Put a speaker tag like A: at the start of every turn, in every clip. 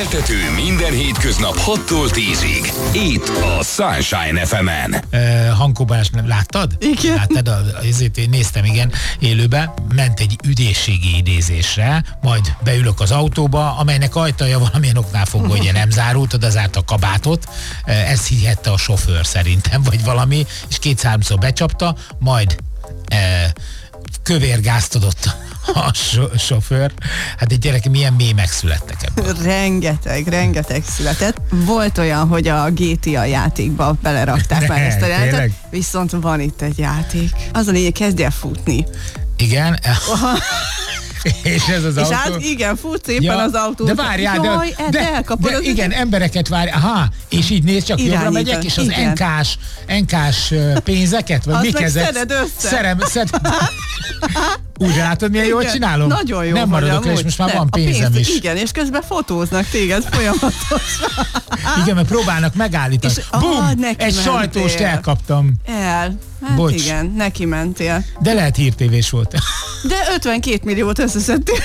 A: Keltető minden hétköznap 6-tól 10-ig. Itt a Sunshine FM-en.
B: Hankóbás, láttad?
C: Igen.
B: Láttad? Ezért én néztem, igen, élőben. Ment egy ügyészségi idézésre, majd beülök az autóba, amelynek ajtaja valamilyen oknál fogva ugye nem zárult, oda zárt a kabátot. Ezt hihette a sofőr szerintem, vagy valami, és 2-3-szor becsapta, majd kövérgázt adott a sofőr. Hát egy gyerek, milyen mémek születtek ebből.
C: Rengeteg született. Volt olyan, hogy a GTA játékba belerakták már ezt a játékot, viszont van itt egy játék. Az a lényeg, kezdj el futni.
B: Igen. És ez az
C: és
B: autó.
C: hát igen, fut szépen az autó.
B: De várjál, de igen, embereket várj. Aha, és így néz, csak jobbra megyek, és az NK-s pénzeket, vagy mik ezek?
C: Azt meg szeded össze.
B: Úgy látod, milyen jól csinálom?
C: Nagyon jó.
B: Nem maradok le, és most már van pénzem is.
C: Igen, és közben fotóznak téged folyamatosan.
B: Igen, mert próbálnak megállítani. Bum! Egy sajtóst elkaptam.
C: Hát bocs. Igen, neki mentél.
B: De lehet hírtévés volt.
C: De 52 milliót összeszedtél.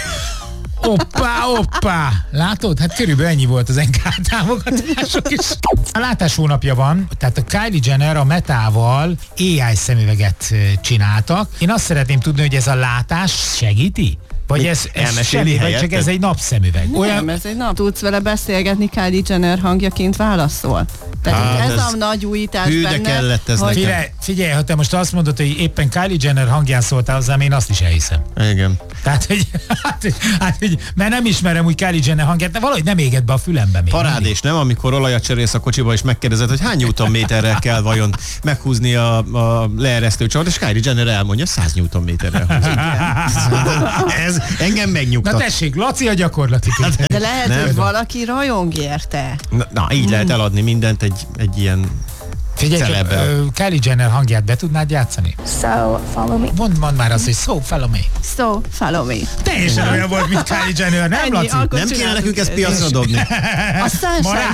B: Hoppá! Látod? Hát körülbelül ennyi volt az NK támogatások is. A látás hónapja van, tehát a Kylie Jenner a Metával AI szemüveget csináltak. Én azt szeretném tudni, hogy ez a látás segíti? Vagy ez semmi, vagy csak ez egy napszemüveg?
C: Nem, ez egy nap. Tudsz vele beszélgetni, Kylie Jenner hangjaként válaszol? Tehát ez a nagy újítás benne.
D: Kellett ez
C: hogy...
B: Figyelj, ha te most azt mondod, hogy éppen Kylie Jenner hangján szóltál hozzám, én azt is elhiszem.
D: Igen.
B: Tehát, hogy mert nem ismerem úgy Kylie Jenner hangját, de valahogy nem égett be a fülembe még.
D: Parádés, nem? Amikor olajat cserélsz a kocsiba, és megkérdezed, hogy hány newtonméterrel kell vajon meghúzni a leeresztő csavart, és Kylie Jenner elmondja, 100 newtonméterrel húzni. Ez engem megnyugtat.
B: Na tessék, Laci a gyakorlati.
C: De lehet, hogy valaki rajong érte.
D: Na így lehet eladni mindent egy ilyen
B: figyelj, Kylie Jenner hangját be tudnád játszani?
E: So, follow me.
B: Mondd már azt, hogy so, follow me.
C: So, follow me.
B: Teljesen olyan volt, mint Kylie Jenner, nem, Laci?
D: Nem kéne nekünk ezt piacra dobni.
C: A Sunshine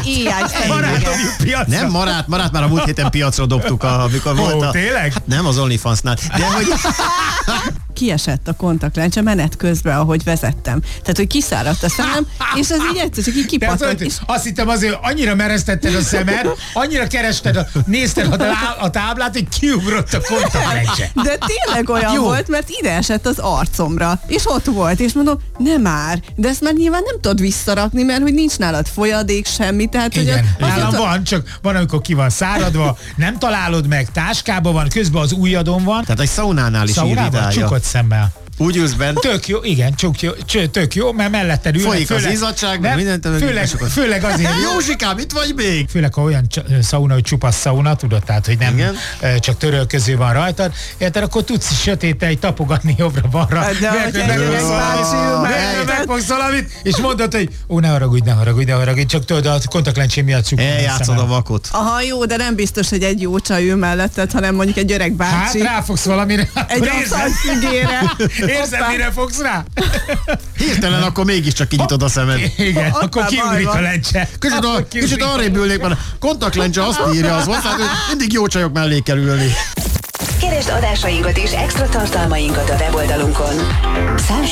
C: AI
D: Nem, Marát már a múlt héten piacra dobtuk, amikor volt a...
B: tényleg?
D: Hát nem az OnlyFans-nál, de hogy...
C: Kiesett a kontaktlencse menet közben, ahogy vezettem. Tehát, hogy kiszáradt a szemem, és az így egyszer csak így kipattant. És...
B: Azt hittem azért, annyira meresztetted a szemed, annyira kerested, nézted a táblát, hogy kiugrott a kontaktlencse.
C: De tényleg olyan volt, mert ide esett az arcomra. És ott volt, és mondom, nem már. De ezt már nyilván nem tudod visszarakni, mert hogy nincs nálad folyadék, semmi. Tehát,
B: igen, nálam van, csak van, amikor ki van száradva, nem találod meg, táskában van, közben az ujjadon van.
D: Tehát egy szaunánál is irritálja.
B: Szemmel.
D: Úgy ülsz bent.
B: Tök jó, igen, tök jó, mert melletted ülnek.
D: Folyik az izzadság, meg mindent.
B: Főleg azért.
D: Józsikám, itt vagy még?
B: Főleg, ha olyan szauna, hogy csupasz szauna, tudod, tehát, hogy nem csak törölköző van rajtad, érted, akkor tudsz sötéten egy tapogatni jobbra-balra.
C: De
B: megfogsz valamit, és mondod, hogy ne haragudj, csak tudod, a kontaktlencsém miatt csukod.
D: Eljátszod a vakot.
C: Aha, jó, de nem biztos, hogy egy jó csaj ül melletted, hanem mondjuk egy öreg bácsi.
B: Hát ráfogsz valamire.
C: Egy asszonyfüggére.
B: Érzed, mire fogsz rá?
D: Hirtelen akkor mégiscsak kinyitod a szemed.
B: Igen, akkor kiugrik a lencse.
D: Kicsit arrébb ülnék, mert a kontaktlencse azt írja az hozzá, hogy mindig jó csajok mellé kell ülni.
F: Keresd adásainkat és extra tartalmainkat a weboldalunkon.